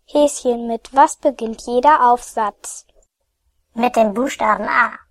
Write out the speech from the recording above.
Häschen, mit was beginnt jeder Aufsatz? Mit dem Buchstaben A.